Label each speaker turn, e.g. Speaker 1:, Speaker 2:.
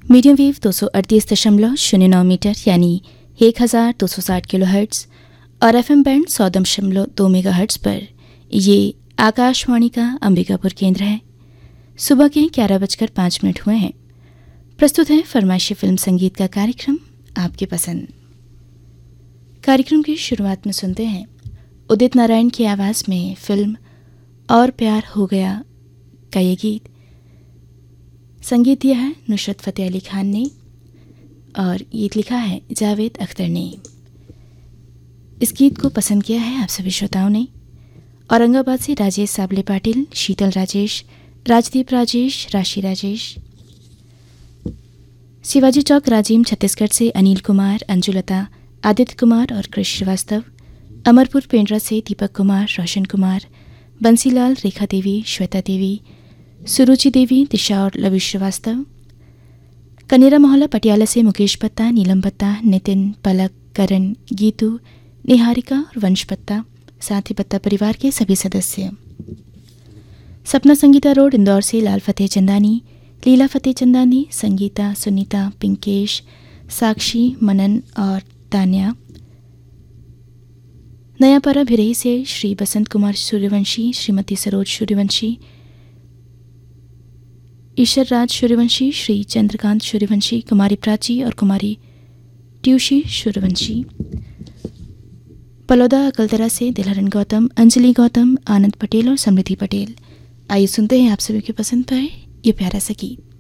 Speaker 1: Medium wave 238.09 metre यानी 1260 kilohertz और FM band 100.2 megahertz पर ये आकाशवाणी का अंबिकापुर केंद्र है। सुबह के 11:05 हुए हैं। प्रस्तुत है फरमाइशी फिल्म संगीत का कार्यक्रम आपकी पसंद। कार्यक्रम की शुरुआत में सुनते हैं उदित नारायण की आवाज़ में फिल्म और प्यार हो गया का ये गीत। संगीत दिया है नुसरत फ़तेह अली खान ने और गीत लिखा है जावेद अख्तर ने। इस गीत को पसंद किया है आप सभी श्रोताओं ने। औरंगाबाद से राजेश साबले पाटिल, शीतल राजेश, राजदीप राजेश, राशि राजेश। शिवाजी चौक राजीम छत्तीसगढ़ से अनिल कुमार, अंजुलता, आदित्य कुमार और कृष श्रीवास्तव। अमरपुर पेंड्रा से दीपक कुमार, रोशन कुमार, बंसीलाल, रेखा देवी, श्वेता देवी, सुरुचि देवी, दिशा और लवी श्रीवास्तव। कनेरा मोहल्ला पटियाला से मुकेश पत्ता, नीलम पत्ता, नितिन, पलक, करण, गीतू, निहारिका और वंश पत्ता, साथ ही पत्ता परिवार के सभी सदस्य। सपना संगीता रोड इंदौर से लाल फतेह चंदानी, लीला फतेह चंदानी, संगीता, सुनीता, पिंकेश, साक्षी, मनन और तान्या। नयापारा भिरई से श्री बसंत कुमार सूर्यवंशी, श्रीमती सरोज सूर्यवंशी, ईश्वर राज सूर्यवंशी, श्री चंद्रकांत सूर्यवंशी, कुमारी प्राची और कुमारी ट्यूशी सूर्यवंशी। पलौदा अकलतरा से दिलहरन गौतम, अंजलि गौतम, आनंद पटेल और समृद्धि पटेल। आइए सुनते हैं आप सभी की पसंद पर ये प्यारा सा गीत।